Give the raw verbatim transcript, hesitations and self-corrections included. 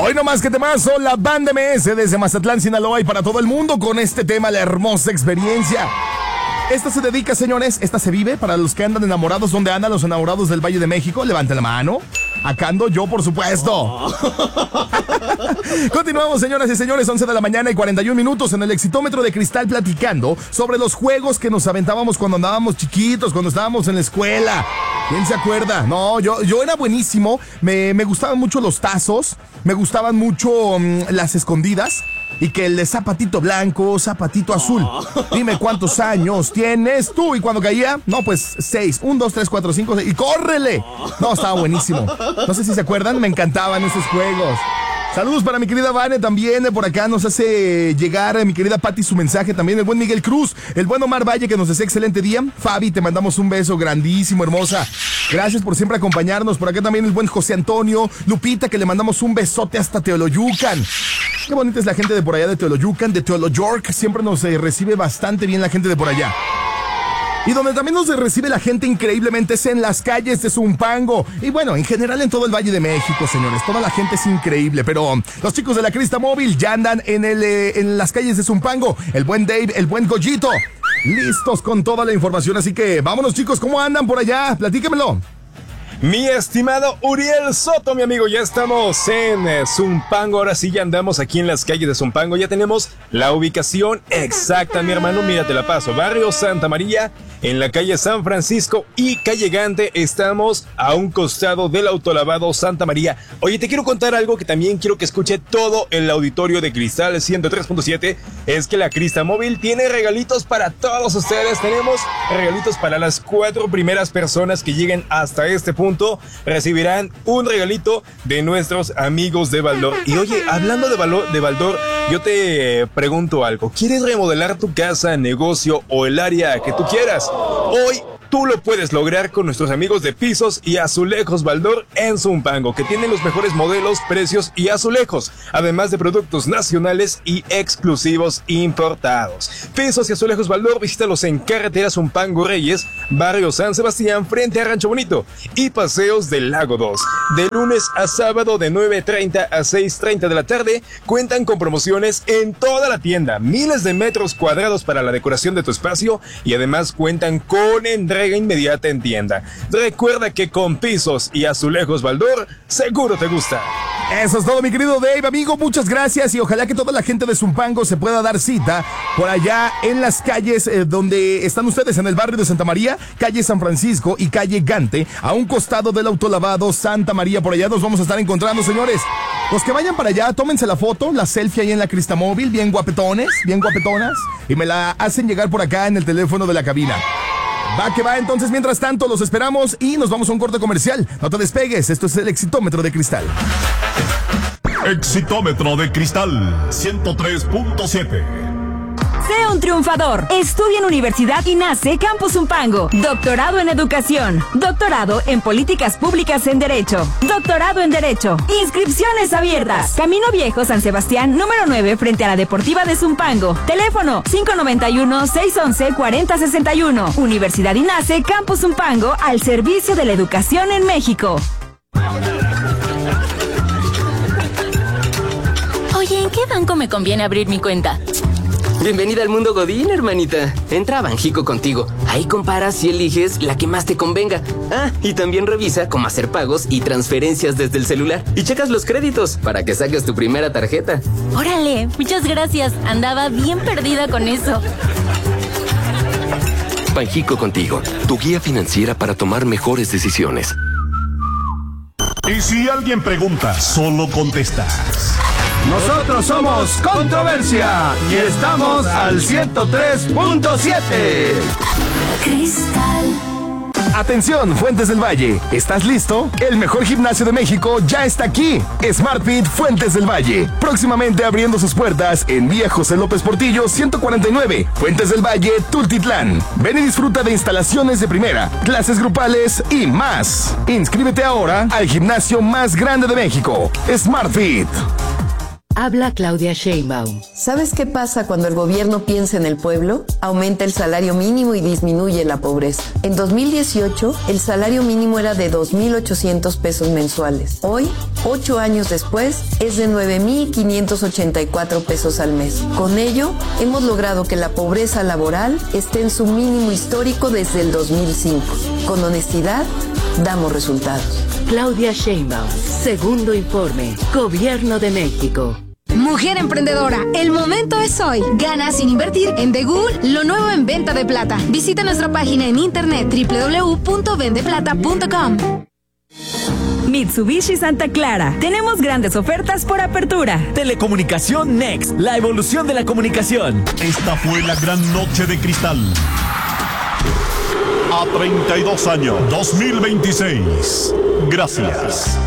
Hoy nomás que temazo, la banda M S desde Mazatlán, Sinaloa y para todo el mundo con este tema, la hermosa experiencia. Esta se dedica, señores, esta se vive para los que andan enamorados. ¿Dónde andan los enamorados del Valle de México? Levanten la mano. Acá ando yo, por supuesto. Oh. Continuamos, señoras y señores, once de la mañana y cuarenta y un minutos en el Exitómetro de Cristal, platicando sobre los juegos que nos aventábamos cuando andábamos chiquitos, cuando estábamos en la escuela. ¿Quién se acuerda? No, yo, yo era buenísimo. Me, me gustaban mucho los tazos. Me gustaban mucho um, las escondidas. Y que el de zapatito blanco, zapatito azul. Oh. Dime cuántos años tienes tú. Y cuando caía, no, pues seis. Un, dos, tres, cuatro, cinco, seis. Y córrele. No, estaba buenísimo. No sé si se acuerdan, me encantaban esos juegos. Saludos para mi querida Vane también, por acá nos hace llegar eh, mi querida Patti su mensaje también, el buen Miguel Cruz, el buen Omar Valle que nos desea excelente día. Fabi, te mandamos un beso grandísimo, hermosa. Gracias por siempre acompañarnos. Por acá también el buen José Antonio, Lupita, que le mandamos un besote hasta Teoloyucan. Qué bonita es la gente de por allá de Teoloyucan, de Teoloyork, siempre nos eh, recibe bastante bien la gente de por allá. Y donde también nos recibe la gente increíblemente es en las calles de Zumpango. Y bueno, en general en todo el Valle de México, señores. Toda la gente es increíble. Pero los chicos de la Crista Móvil ya andan en, el, eh, en las calles de Zumpango. El buen Dave, el buen Goyito. Listos con toda la información. Así que vámonos, chicos. ¿Cómo andan por allá? Platíquemelo. Mi estimado Uriel Soto, mi amigo, ya estamos en eh, Zumpango. Ahora sí, ya andamos aquí en las calles de Zumpango. Ya tenemos la ubicación exacta, mi hermano. Mira, te la paso. Barrio Santa María, en la calle San Francisco y calle Gante. Estamos a un costado del autolavado Santa María. Oye, te quiero contar algo que también quiero que escuche todo el auditorio de Cristal ciento tres punto siete. Es que la Crista Móvil tiene regalitos para todos ustedes. Tenemos regalitos para las cuatro primeras personas que lleguen hasta este punto. Recibirán un regalito de nuestros amigos de Baldor. Y oye, hablando de, valor, de Baldor, yo te pregunto algo. ¿Quieres remodelar tu casa, negocio o el área que tú quieras? Hoy tú lo puedes lograr con nuestros amigos de Pisos y Azulejos Baldor en Zumpango, que tienen los mejores modelos, precios y azulejos, además de productos nacionales y exclusivos importados. Pisos y Azulejos Baldor, visítalos en carretera Zumpango Reyes, barrio San Sebastián, frente a Rancho Bonito, y Paseos del Lago dos. De lunes a sábado de nueve treinta a seis treinta de la tarde, cuentan con promociones en toda la tienda, miles de metros cuadrados para la decoración de tu espacio y además cuentan con entrega inmediata en tienda. Recuerda que con Pisos y Azulejos Baldor, seguro te gusta. Eso es todo, mi querido Dave, amigo, muchas gracias y ojalá que toda la gente de Zumpango se pueda dar cita por allá en las calles eh, donde están ustedes, en el barrio de Santa María, calle San Francisco y calle Gante, a un costado del autolavado Santa María. Por allá nos vamos a estar encontrando, señores. Los que vayan para allá, tómense la foto, la selfie ahí en la Crista Móvil, bien guapetones, bien guapetonas, y me la hacen llegar por acá en el teléfono de la cabina. Va que va, entonces, mientras tanto, los esperamos y nos vamos a un corte comercial. No te despegues, esto es el Exitómetro de Cristal. Exitómetro de Cristal ciento tres punto siete. Sé un triunfador. Estudia en Universidad INACE Campus Zumpango. Doctorado en Educación. Doctorado en Políticas Públicas en Derecho. Doctorado en Derecho. Inscripciones abiertas. Camino Viejo, San Sebastián, número nueve, frente a la Deportiva de Zumpango. Teléfono cinco nueve uno, seis uno uno, cuatro cero seis uno. Universidad INACE Campus Zumpango, al servicio de la educación en México. Oye, ¿en qué banco me conviene abrir mi cuenta? Bienvenida al mundo Godín, hermanita. Entra a Banjico Contigo. Ahí comparas y eliges la que más te convenga. Ah, y también revisa cómo hacer pagos y transferencias desde el celular. Y checas los créditos para que saques tu primera tarjeta. Órale, muchas gracias. Andaba bien perdida con eso. Banjico Contigo, tu guía financiera para tomar mejores decisiones. Y si alguien pregunta, solo contestas. Nosotros somos Controversia y estamos al ciento tres punto siete. Cristal. Atención, Fuentes del Valle, ¿estás listo? El mejor gimnasio de México ya está aquí. SmartFit Fuentes del Valle, próximamente abriendo sus puertas en Vía José López Portillo ciento cuarenta y nueve, Fuentes del Valle, Tultitlán. Ven y disfruta de instalaciones de primera, clases grupales y más. Inscríbete ahora al gimnasio más grande de México, SmartFit. Habla Claudia Sheinbaum. ¿Sabes qué pasa cuando el gobierno piensa en el pueblo? Aumenta el salario mínimo y disminuye la pobreza. En dos mil dieciocho, el salario mínimo era de dos mil ochocientos pesos mensuales. Hoy, ocho años después, es de nueve mil quinientos ochenta y cuatro pesos al mes. Con ello, hemos logrado que la pobreza laboral esté en su mínimo histórico desde el dos mil cinco. Con honestidad, damos resultados. Claudia Sheinbaum, segundo informe, Gobierno de México. Mujer emprendedora, el momento es hoy. Gana sin invertir en The Google, lo nuevo en venta de plata. Visita nuestra página en internet doble u doble u doble u punto vende plata punto com. Mitsubishi Santa Clara. Tenemos grandes ofertas por apertura. Telecomunicación Next, la evolución de la comunicación. Esta fue la gran noche de cristal. A treinta y dos años, dos mil veintiséis. Gracias.